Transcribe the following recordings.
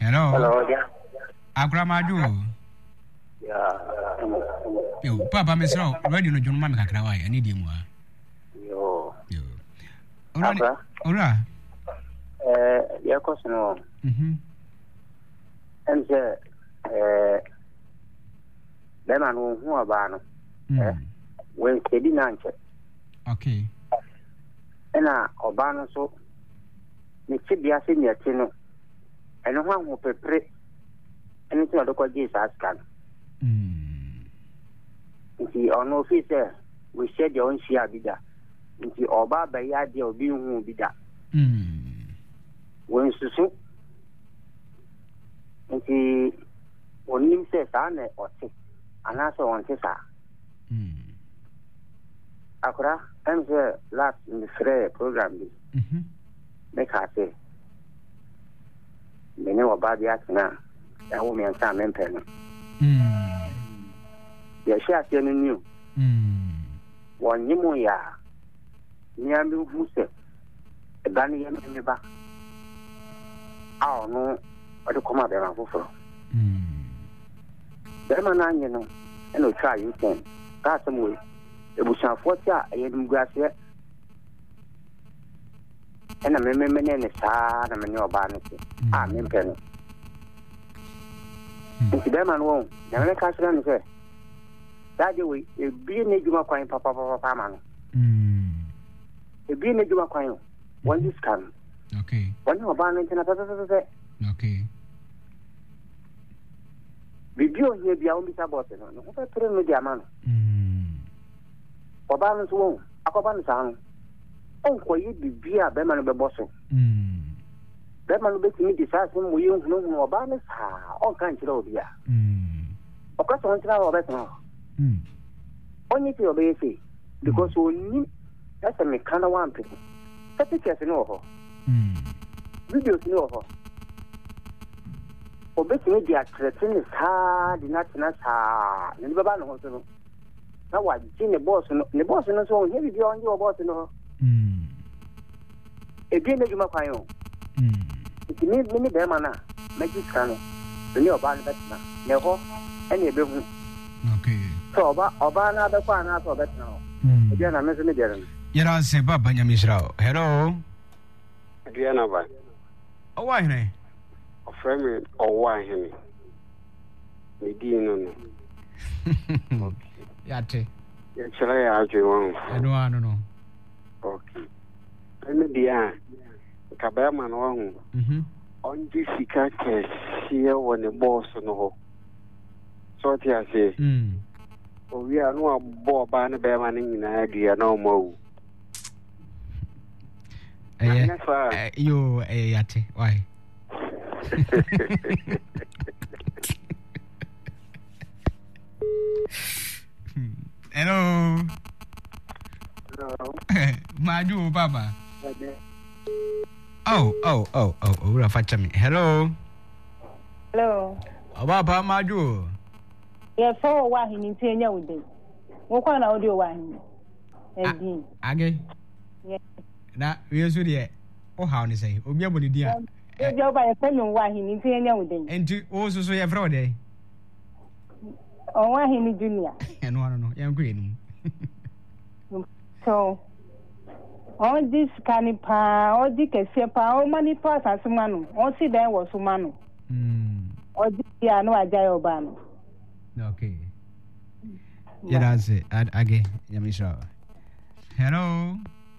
Hello, yeah. Agramaju. Yo, Papa Mesro, ready no John Mamma Kakrawai, I need him. Yo. Ora. Your question. And then I know who are Bano. When steady nanche. Okay. And Obano so. Nichibia senior Tino. And no one who prepare anything of the Quadis askan. Nti ono officer we share your own share bida. Nti oba baya de obi hu bida. When susu. Nti onim se sa na ote. Anasa on te sa. Akura am the last in the free program bi. Make her say. Mene oba bia tena. Ya wo me nsa mempe no. Ya share se no new. Wonyimu ya. Nyambi huse. Ebani yeme meba. Ah no, odi koma be ran foforo. Bema na anye no, e no try you can. Ka samu ebusanfo ti a eyedum guase. Ena meme ne saa na me oba no se. Ah mempe no. Nti bema no, na me ka sira no se. Daje we ebi ne djuma kwan papa ma no. Ebi ne djuma kwan one this can. Okay. One oba no ntina tata. Okay. Video here bia on bisa boss no. No pe pre no dia ma no. Oba no so akoba no sa no. On ko yi bibia be ma no be boss. Be ma no be timi di sa sem wo yi hunu oba no sa on kan kire obi a. Oka so on tira oba no. Onye ti oba yesi because oni that's a mekana one people. Pictures no ho. Videos no ho. Obetimi dia threaten sa di na sa ni baba no ho so no. Na wa ji ne boss no so he video on your boss no. E bi ne juma kwan yo. Ti ni be ma na magic kan no. Ni oba no betina. Ne ho ene be hu. Okay. So oba na be kwa na so betina. E bi na me so me dia no. Yera se baba nyamisrao. Hello. Adriana ba. Owa hene. Ofremi owa hene. Me di no no. Okay. Yate. Ya chere ya ajwe won. Eno no. Okay. Ene dia ka ba ma no hu. Onji sika kesi e woni boss no ho. So ti ase. Owi anu abo ba ne be ma ne nyina adua na o mawu. Yo yate why? Hello. Maju Papa. Oh, Rafa me. Hello. Papa Maju. Yeah, for wa hini tenya ude. Wo kwa na audio wa hini. Edi. Age. Yeah. Na we so de o how ni say obi aboni dia. Obi oba ye fenu wa hini tenya ude. Enti o so ye fra de. O wa hini junior. No. Yan kure nu. So on this canipa, on the kesepa, on many parts as manu. On si den was manu. O di ya no ajaye obano. Okay. Yeah, that's it. Again, Yamisha. Hello.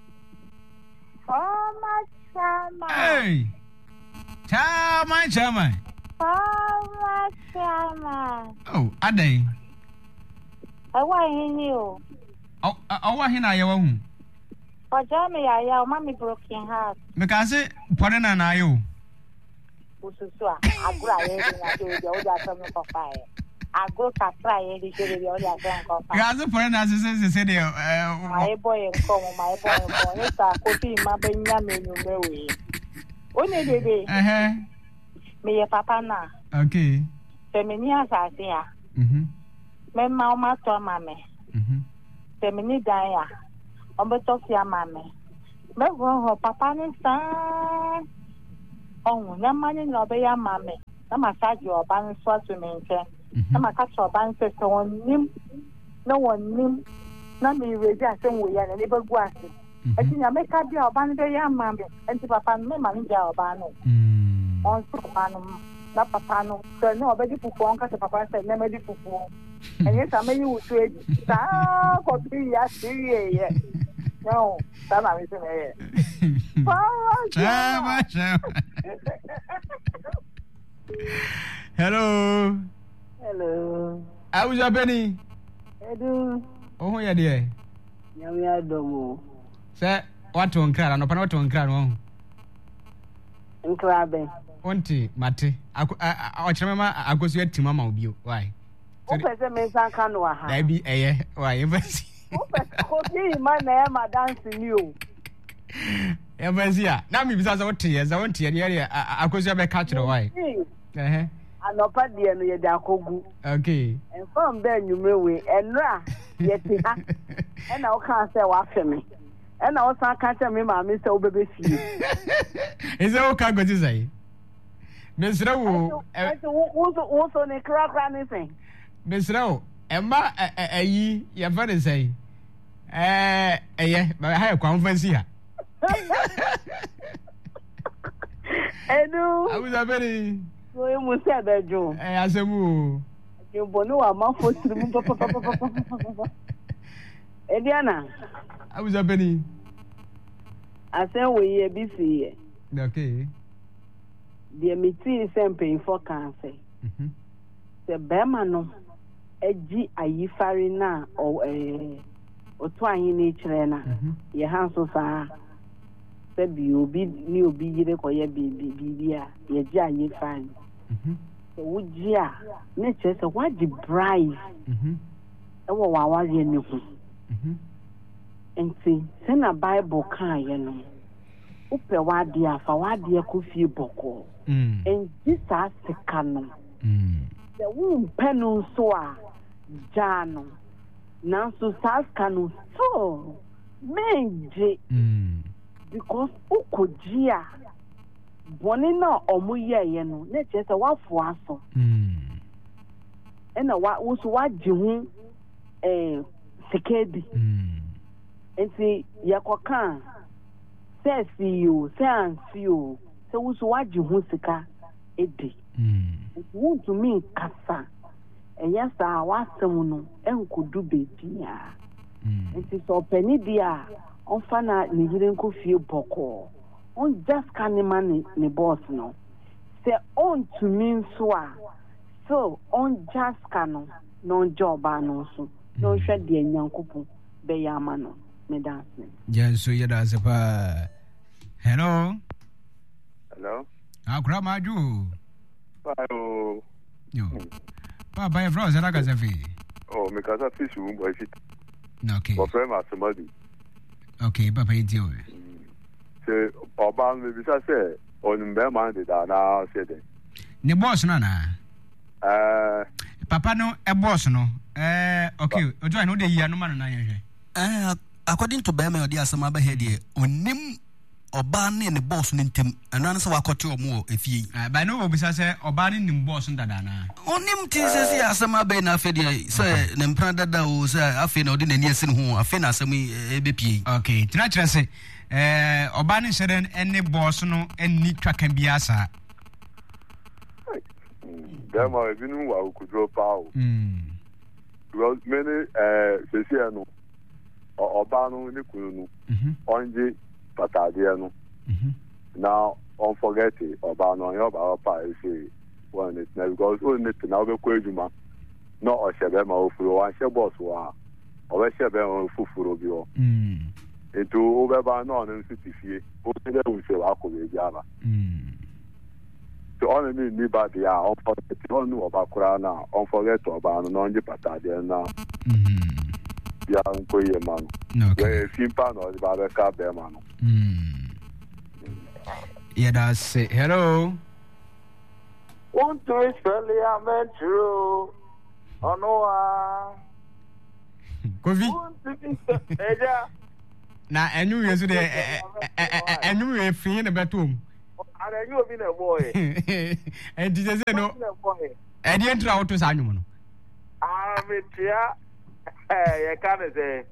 Oh, my chama. Hey. Chama. Oh, my chama. Oh, Ade. I want you. Oh, what hina you want? For Jamie, I am mommy broken heart. Because it, Podana na you. Ususua, I go ahead and the other from the fire. I go to try and show the other from fire. Gaza Podana said, my boy and come, my boy, let's copy my Benjamin. Only baby. Me, a papa na. Okay. Feminias are there. Me, mamma, to mammy. Femini dia. Ombetofia mammy. Me go her papa and son. Oh, no money, no be your mammy. na massage your ban so to mention na maka cho ban se so nim na wonim na me ready asem wo ya na ne bagu ase ati nya make ka dia oban de ya ma me enti papa me ma nja oban no on so oban na papa no so no obedi fufu on ka se papa se na me di fufu enye sa me yi wutu e sa ko bi ya siri ye no sa na me se me ye Hello. How is your Benny? Edu. Oh, yeah, dear. Nyamia domo. Sir, what to unkra? No, what to unkra? No. Nkrabe. Onti, mate. I remember I go to your mama obi. Why? O pese me san kanu aha. Dai bi why? O pese ko bi ma na ma dance ni o. Evansia. Na mi bisa so what years? I want to hear akosu be catch the why. Anopa de no ye de akogu. Okay. En fam be nwumre we enra ye ti ha. E na o kan say wa fe me. E na o san kan say me ma me say o bebe fie. Is o ka go ti say? Mesra wo. Wo so ne kra ne sen. Mesra wo. Emma ayi ye fa ne say. Ba ha kwa mfansi ha. Edu. I was a very. So you must say that, Joe. As a woo. You bono a month for the Ediana. I was a very. I say we are busy. Okay. The meeting is paying for cancer. The Bermano, a G. Farina or a twine in each rena. Your hands so far. Sabi obi ni obi yire koye bibia ye gia ye fine so wujia ne chese waji bribe ewo wa ye ne hu enti se na bible kan ye no upe wade afa wade akofie boko en jisa sika no se wu penu so a jano na so saska no so menje because ukojia boni na omuye ye no na chese wafo aso ena wo so waji hu sekedi enti yakoka se CEO se ansio se wo so waji hu sika edi wo to me kasa eyasa wasem no enkodu bebia enti so pani dia on fana ni yire ko fie boko on just can man ni boss no say on to mean so on just can no job no so no hwe de nyankopon be ya ma no me dance yes so you dance pa hello akura maju Hello. Yo. Papa, your friends are like Oh, me casa fish room boy fit. Okay. But friend as somebody. Okay, Papa, you deal. Say, Oban me bisa say on be man de da na say den. Ne boss na na. Papa no e boss no. Okay, ojo I know dey here no man na yen. According to Bema odi asama ba he de onim oba ne ne boss ne ntem eno an se wakote omo efie ba no obisa se oba ne nim boss ndada na onim tin se asama ba na afede se ne mpra dada o se afi na odi nani esi ho afi na asam ebepie okay tina kire se oba ne seren ene boss no eni twaka biasa Dema ebinu wa okudro pao because many sesi eno oba no ne kunu onje patadie no now on forget it oba no yo ba pa say one it na because on it na be kwejuma no o shebe ma ofuro wa she boss wa o be shebe on fufuro bi o eto o be ba no no sitifie o se de u se wa ko be biara so on ni ba dia on forget on no oba kura na on forget oba no onje patadie na ya nkoye manu okay simpa no di ba be ka be manu yeah that's it hello one to is fairly true onoa kovi na enyu yesu de enyu e fin na betom Are you been a boy? And this is no. And the intro to Sanuman. I'm it here. I can't say.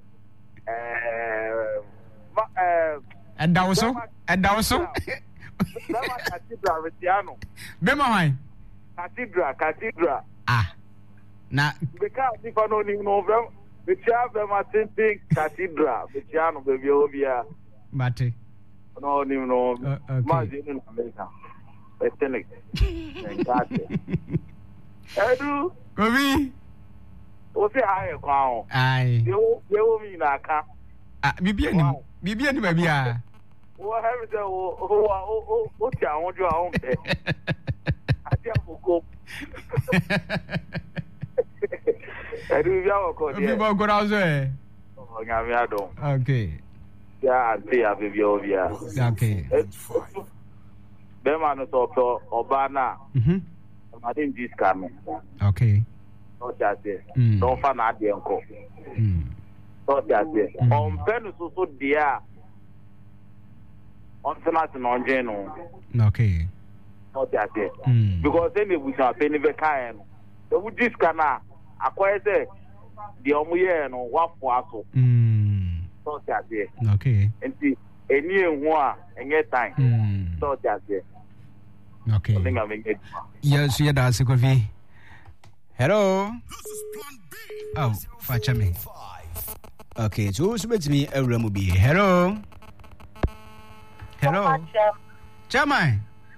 And also. Bema Cathedral. Ah. Na Because if I don't even know them, we have them attending Cathedral, which are not baby over. Mate. No, no, okay. In America. Ethnic. Edu. Kobi. O say I crown. Aye. You mean aka. Ah, bibi ani baby ah. O have say o ti awon jo awon pe. Ati afoko. Edu bia wo ko dia. Bibi go na so eh. O nya mi adon. Okay. Yeah, I see a baby over here. Okay. Bema no so Obana. I didn't this coming. Okay. Not that there. Don't find out the uncle. Not that there. On pen so dear. On Senate non general. Okay. Not that there. Because then we shall pay never kind. The would this cana acquire the Omuye no what for us. Not that there. Okay. And see, any one and get time. Not that there. Okay. Yes, yeah, that's a coffee. Hello. Oh, fetch me. Okay, so who's with me? A room will be. Hello. Hello. Jamai.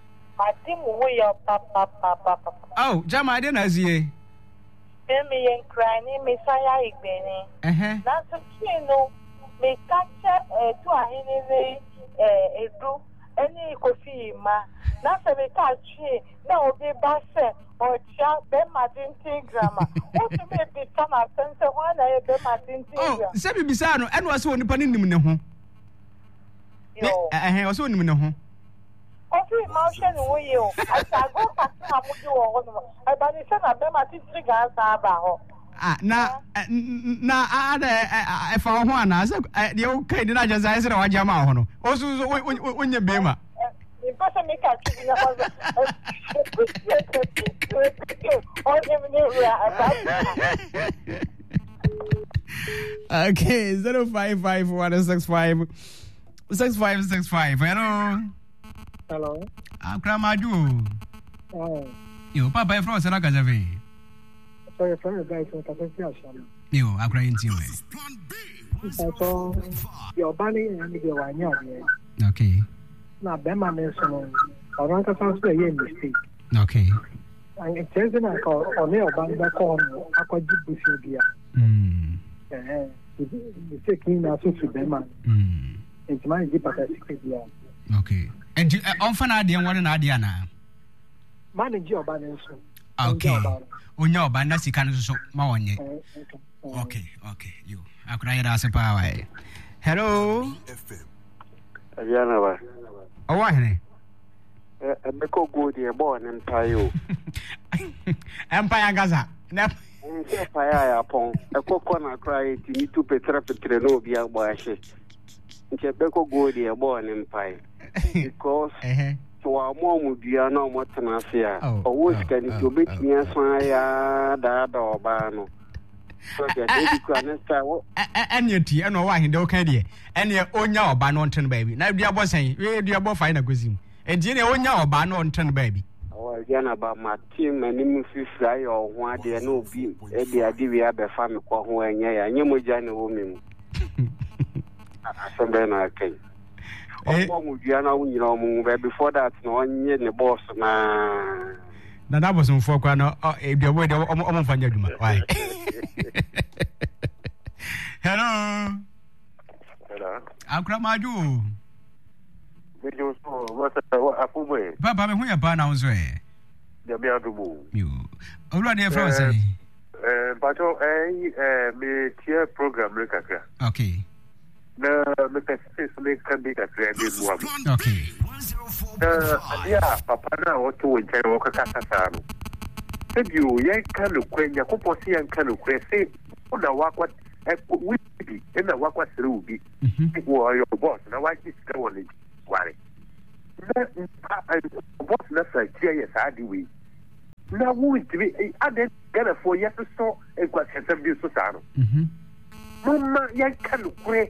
Oh, Jamai, then see you. Me and crying, Messiah Igbeni. That's a kino. Me catch to a hinny a do any coffee ma. That's a catch now be basse or chat them Martin grammar. What to make the time I sense one I be Martin. Oh, Sabi Bisano, and was one depending on the home. I was one in the home. Okay, motion with you. I shall go back to you on. I but it's not them Martin Trigger. Ah, na I found one as the okay, did I just answer our Jama? Also, when you bema. Okay, 055-165 6565. Hello. I'm Kramadu. Oh. You, Papa, from Sanakazavi. Sorry, from the guy from Cathedral. You are crying to me. So, your bunny and your one. Okay. Now, Bema mentioned, I want to transfer a mistake. Okay. And it says in a call on your band back home, I could give you the mistake in a suit to Bema. It's my deep okay. And you often idea one an idea now. Manage your balance. Okay. Oh no, but that's the kind of so money. Okay. You. I could ask a power. Hello. Aviana. Oh, why? A Meko good year born Empire. Empire Gaza. Empire upon a coconut cry to me to Petra Petrenobia Bashi. Beko good year born Empire. Because to our mom would be a normal Tanasia. Or worse, can you make me a fire, dad or bano? And your tea, and why he don't care, and your own yaw ban on turn baby. Now, dear boss, you dear boy, find a cuisine. And Jenny own yaw ban on turn baby. Oh, again about my team and him fly or one day no beam. Eddie, I did have a family call who and yeah, and you may join a woman. Some then I came. Before that, no one in the boss. Now that was on for if you're waiting on Fanya. Why? Hello. I'm Kramadu. Papa, who are Banner's way? You already from say. But me tier program. Okay. No, me can be a trend. Okay. Yeah, Papa, now to win Kasa. If you can look when you could and can look, say, on the walk what we be in the walk what through be. Who are your boss? Now, why is going worry? What's necessary here? I do we. Now, who is to be added together for yes to so a question of this society. Mamma, young can pray.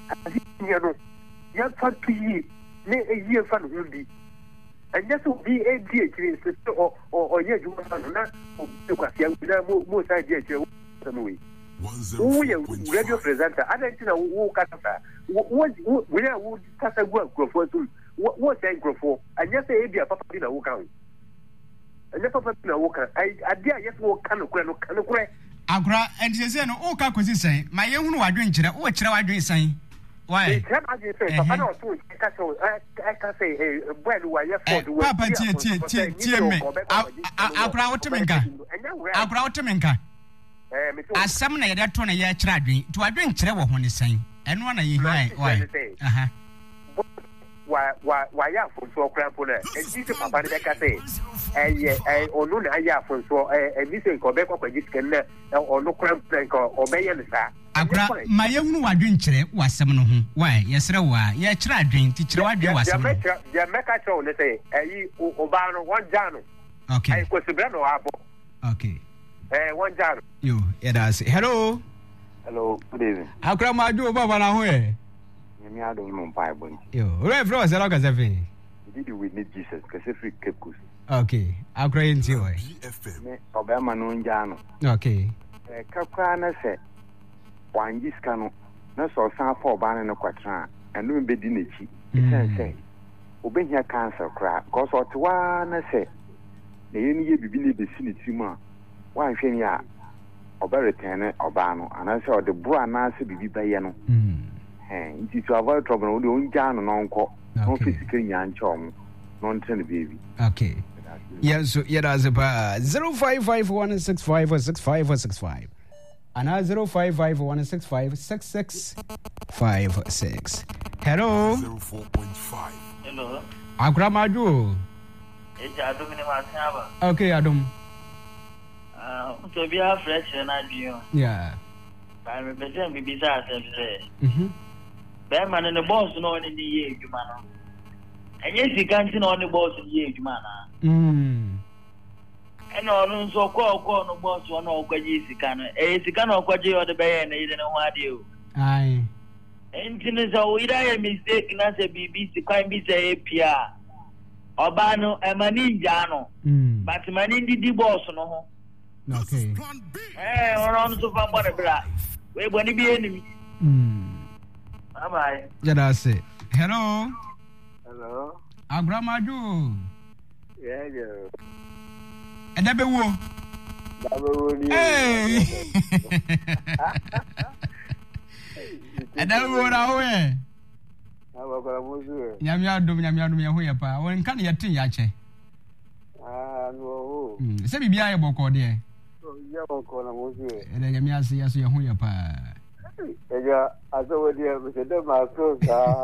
Young fun to ye, near a year fun will be. And just to be a dear or yet you must not because young most idea to way. Radio presenter, I don't know who cut where would cut a work for what's that for? And just say, be a papa in a walk out. And the papa in a walk out. I dare yet walk can Agra and she said, "Oh, Kakuzi say, my own are doing it. What shall I do saying? Why? I can say, when do I have Papa me? Agra as some of that tone a year traveling to a drink travel when he's saying, and one of you, why? Why, for so cramped, and this is Papa Deca say, I or no, I for so a missing Quebec or this can or no cramp or Bayan. My young one drink was some of whom. Why, yes, sir, why, yeah, try drink, teacher, I do was the Mecca show, let's say, Obano, one Jano. Okay, I was a brand of okay. One Jano. You, it does. Hello, good evening. How come I do about an way? I don't know Bible. You, where from? As long as we did you with Jesus, because if we keep good. Okay, I'll cry into you. Obama no Jano. Okay. Capana said, one Giscano, no so some for banning a quatran, and no be dinichi. It's say, obey your cancer crap, cause or to one, I say, the enemy be believe the vicinity more. One thing ya, or better ten or bano, and I saw the bra nasa be bayano. It is to avoid trouble, the own Jan and uncle, no physical young chum, non ten baby. Okay. Yes, yet as about 055165 or 65 or 65. And 055165 6656. Hello. 04.5. Hello. Agramadu. Okay, Adam. To be a fresh and I do. Yeah. I represent me besides every Bearman and the boss no in the year, you man. And yes, you can't see on the boss in the year, you man. And on so call no boss one or Quajisican, a Sicano Quaji or the Bay and they don't know what you. Aye. And so we die a mistake, as a BBC crime be say APR. Obano and Maninjano, but Manindi the boss no. Okay. Eh, or on so far, what a brat. We're going to be enemy. Bye-bye. Yeah, that's it. Hello. Hello. Agramadu. Yeah, yeah. And that be who? Hey. And that be what I wear. Yamiadum, Yamiadum, Yapa. When can you think, Yache? Ah, no. Say, be I boko there. And then Yamiasi, as you are pa. Yeah, I saw what you have said. My clothes.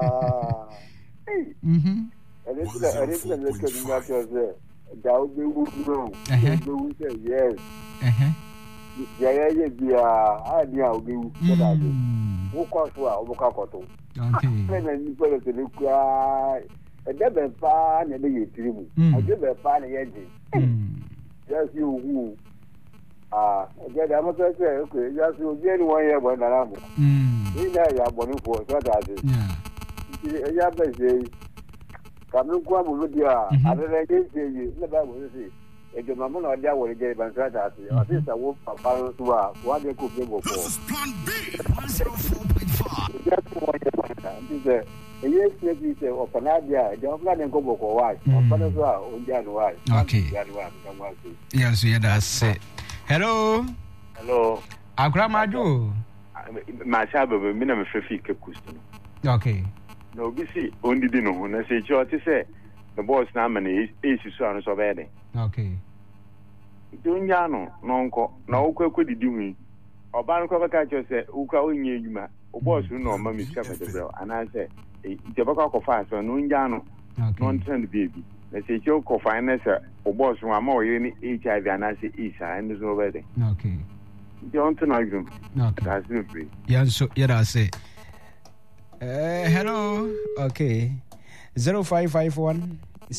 And it's the looking at yourself. That would be wrong. Yes. Yeah, I will be walk off to our Bocato. And you put it to look cry. And never find any dream. I never find a engine. Just you who. Again, I'm not saying, okay, just you get 1 year when I'm. You know, you're born for what I did. Yeah, come to Guamudia. I don't know, you never will see. If the Mamma or Dia will get by that, at least I walk for parents who are what they could go for. This is Plan B 104.5. Yes, maybe say of an idea, the plan and go for why. Okay. Yes, yeah, that's it. Hello. Hello. Agramadu. My shadow, minimum 50 question. Okay. No, we see only dinner when I say, George, say the boss nominee is son of Eddie. Okay. Doing Yano, Nonco, no quick with the doing. Or Banco Catcher said, who call you, my boss, who know Mummy's capital, and I said, the Bacoco fast or no Yano, non send baby. Let's say, Joe co finance or boss who are more in HIV and I say, Isa, and there's already. Okay. Don't know you. That's no free. Yeah, so, yeah, I say. Hello. Okay. 0551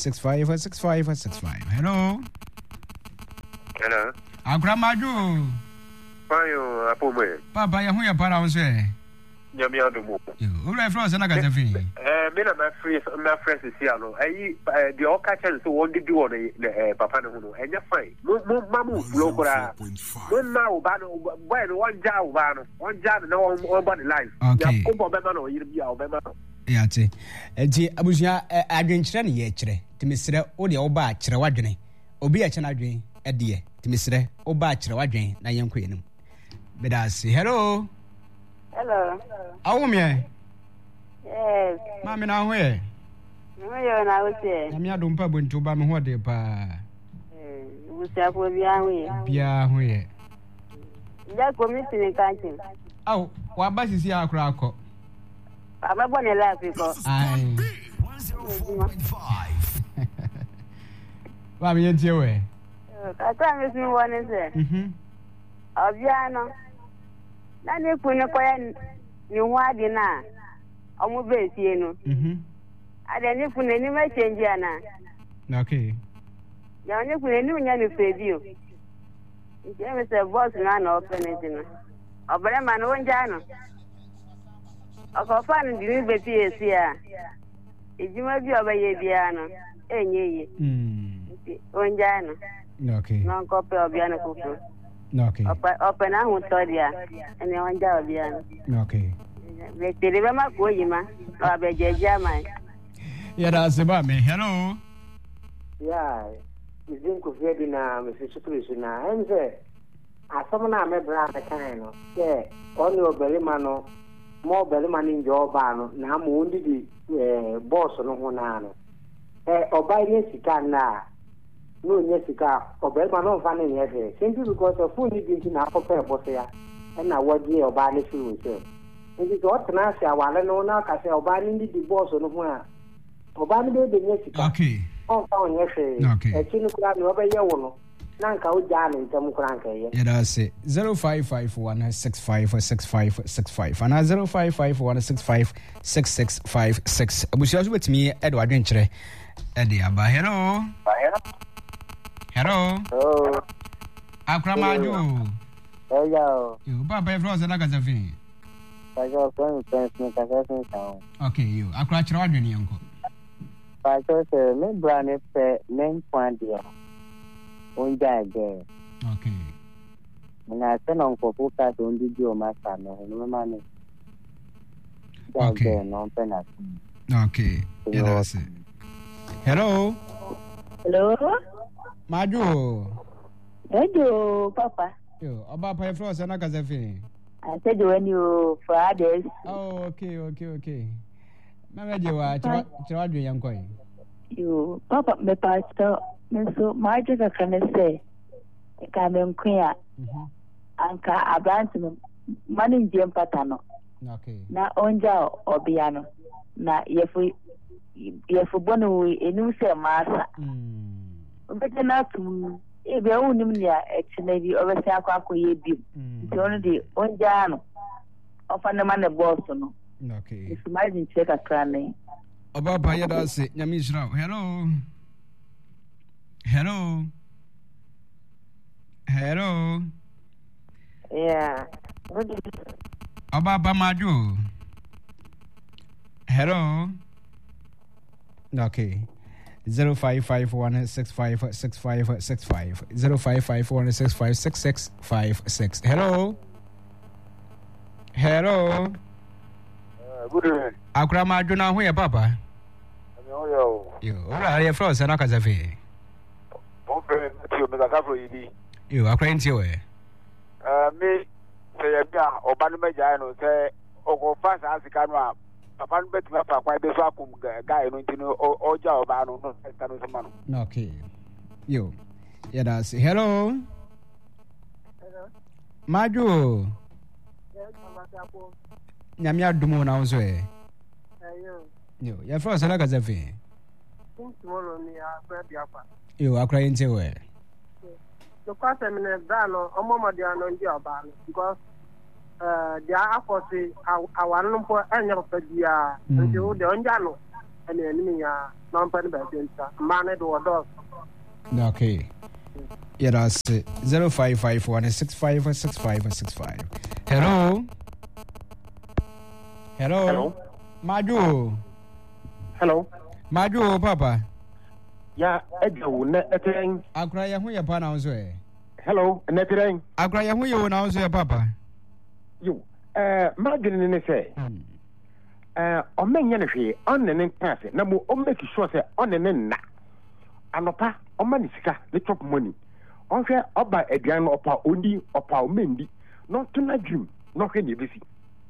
6565. Hello. Hello. Agramaju. Payo apobe. Papa ya hu ya para onse. Nyami adumo. Yo, ora France na ka tafi. Me na my friends is here no. The oka chance so won di won papa no no. Enya fine. Mamu blokora. No now ba no boy no one ja ba no. One ja no on body life. Okay. Ko be ma no yiri bia o be ma. Ya te. Enti abusia adwenkyerɛ ne yɛ kyerɛ. Timisrɛ wo de wo ba kyerɛ wadwene. Obi ya kyerɛ adwen ɛdeɛ. Timisrɛ wo ba kyerɛ wadwen na yɛnkɔ yɛnum. Bedasi. Hello. Hello. Awumye. Yes. Mami na ho ye. Yo na wote. Na mi adom pa bonto ba me ho de pa. Busia ko bia ho ye. Bia ho ye. Ja committee ni kantin. Aw, wa ba sisi akura akọ. Aba bo ne life ko. Ai. 105. Wa mi yentie we. Ka ta mi sun woni se. Obia no. Na ne kunu ko ya ni wadi na. Omo be sie no. Ade ne kunu ni ma change ana. Okay. Ya ne kunu ni nya ni febio. Nje me se boss na na open it no. Obere ma no nja no. Okofa no di be tie sia. Ejuma bi obaye bia no. Enye ye. Onja no. Okay. No kope obia no kufu. Okay. Open a hutoria. Ene onja obia no. Okay. Be tere ma ko yima. O be jeja mai. Ya da se ba me. Hello. Yeah. Izin ko fedi na me se superior na. Enze. Asọm na me bra na kan no. Ke oni obere ma no. Mo obere ma ni njo ba no. Na mo ndi di boss no ho na no. Oba ile sika na. No nyesika obere ma no fa ne ye. Simply because of food need na akọpa boss ya. Na wodi oba ne fi wo se. Ndi do tena se awale no na ka se oba ni di boss no ho a. Oba ni be nyesika. Okay. On fa on yese. Okay. Chinu kura ni oba ye wo no. Nanka o jana ntam kura nka ye. Yeah, that's it. 0551656565 and 0551656656. Abusia so betimi Edward Dwenkyere Ede aba. Hello. Hello. Oh. Akramaju. Hello. You baba from Zana Gazafi. Okay, you. Akra chira wadwene yanko. Pastor say me brand pe men kwandia. Onja again. Okay. Na tena nkopo ka to ndi di o masa no ma me. Okay. No pena. Okay. Yeah, that's it. Hello. Hello. Maju. Hello, Papa. Yo, Oba pa from Zana Gazafi. I said when you Fridays. Oh, okay. Mama Jewa, chira wadwene yanko. You, Papa, me pastor. So my just can say ka me nkwa anka abranti mani ndiem patano. Okay. Na onja obia no na yefu bonu enu se masa obete na tu ebe unim nia ekene bi obese akwa ye bi nti ono di onja no ofa ne ma ne boss no. Okay. If imagine check akrane oba pa ya da se nyame israel. Hello. Yeah. Oba Maju. Hello. Okay. 0551656565 0551656656. Hello. Good evening. Akra Maju na ho ye papa. Yo, ora ye fro se na kazafi. Yo, akra nti we. Me say bia oba no meja no say okofa sa asika no a papa no betima pa kwa be so akum guy no nti no oja oba no no enta no sama no. Okay. Yo. Yeah, that's hello. Maju. Nyame adumo na unso e. Yo, ya fro se na kazafi. Tomorrow ni akra biafa. Yo, akra nti we. The question is that no, they are not here because they are forcing our number and your pedia until the onjano. and the enemy are non penny by man do a dog. Okay. Yeah, that's 0551656565. Hello. Hello. Maju. Hello. Maju, Papa. Yeah, Edo, Netting. I'll cry a who upon our way. Hello, Netting. I'll cry a who you now say, Papa. You, Margin in a say. On many energy, on an impasse, number on make sure on an end. Anopa, on manisca, little money. On fair up by a gun or power only or power mendy, not to not dream, not any visit.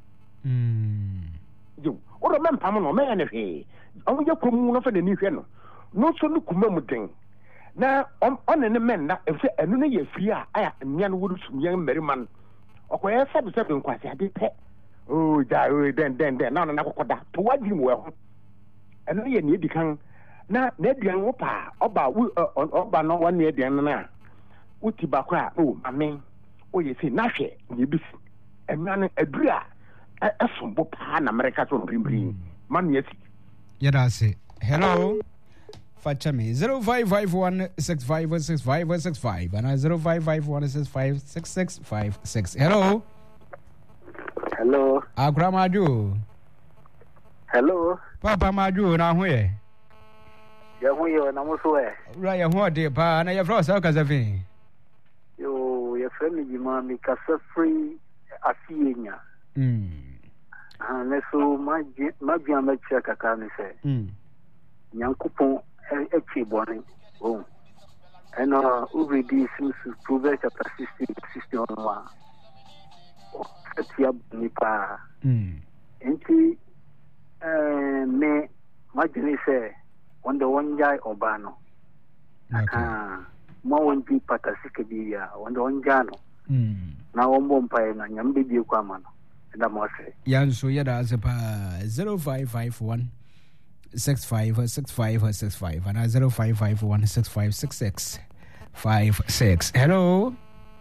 You, or a man, Pamano, man, energy. On your commune of the new channel. No so look mumming. Now, on an amend, if a new year free, I am young woods, young merryman. Or where 7 quite a bit. Oh, then, now another quarter. To what you well. And we need to come. Now, Ned young opa, about no 1 year, the Anna. Uti Bakra, oh, I mean, oh, you see, Nashi, you be and man a bria. A some bopan America to bring man, yes. Yeah, that's it. Hello. Fachami 0551656565 and 0551656656. Hello. Hello. Akra Maju. Hello. Papa Maju na hwe. Ya hwe na muswe. Ra ya hwe de pa na ya fro sa kazafi. Yo, ya frame ji ma mi kasa free afienya. Neso maji amecha kaka mi se. Nyankopon echi boni. Oh. And already seems to prove chapter 16:61. Atia nipa. Enti me majini se wanda wanjai obano. Mo wonji patasike biya wanda wanjano. Na wombo mpae na nyambe bi kwa mano. Nda mose. Yanso yada asepa 0551 656565 and 0551656656. Hello.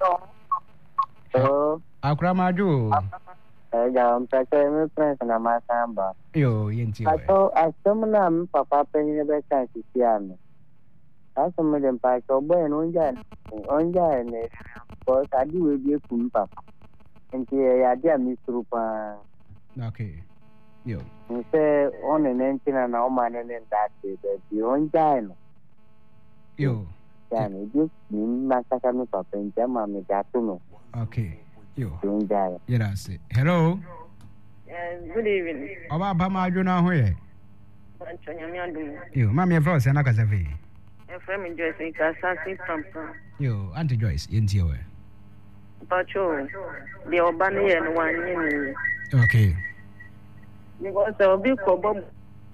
Hello. Akra Maju. I'm practicing friends na masamba. Yo, yenti. Asomna papa penye beka kisiano. Asomna dem pa ko boy onja ne ko tadi we bi kumpa. Enti ya dia misrupa. Okay. Yo. Nse one nentina na omane nendate be onja no. Yo. Yani just ni masaka no papa njama me gatuno. Okay. Yo. Onja. Yeah, that's it. Hello. Good evening. Oba ba Maju na hwe. Anchonyamiandu. Yo, mama e froze na kazafi. Efrem Joyce Kasasi Pampa. Yo, Auntie Joyce, yenti we. Pacho, the Obani and one. Okay. Because there will be problem.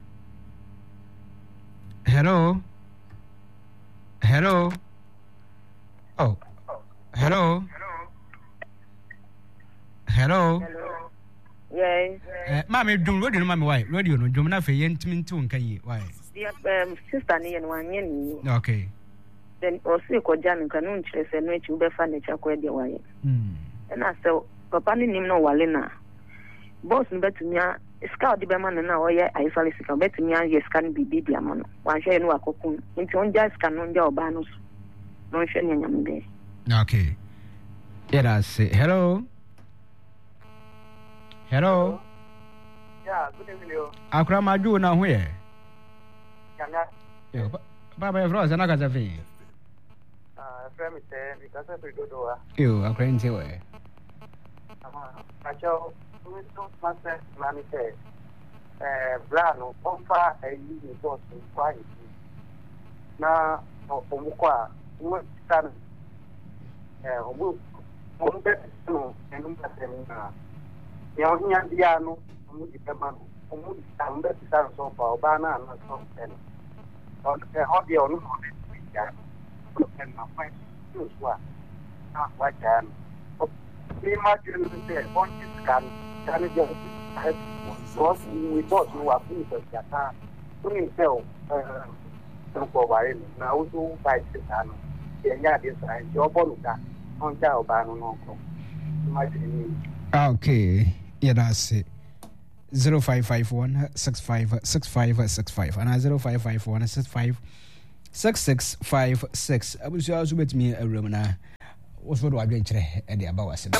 Hello. Hello. Oh. Hello. Hello. Yes. Mama, don't radio, Mama. Why? Radio, no, Jomana for Yentim too, can you? Why? The sister near one yen. Okay. Then also Kojan and Canun Chess and which you be furniture quite the way. And I said, Papa didn't know Walena. Boss and bet me a scout the Beman and now I saw a bet me yes can be Diamond. One share no cocoon. Into one just canon your banos. No shame day. Okay. Yeah, that's it. Hello. Hello. Yeah, good evening. Akra Maju na hwe. Yo, Baba e froze na kazafi. Frame say because of do. Yo, akra nti we. Pacho, we don't master mami say. Brano, offer a new boss in quality. Na omukwa, we stand omu bet no enum na. Ya onya dia no omu di pema no omu di tambe tsaro so pa obana na so ten on hobby on ya and my friend was what not what can we might do the one is can just was we thought you were people that we sell so for why now also by the time ya this I job on that on job no no. Okay. Yeah, that's it. 0551 6565 and 0551 65 6656. I was also with me a room now. What's what I did at the about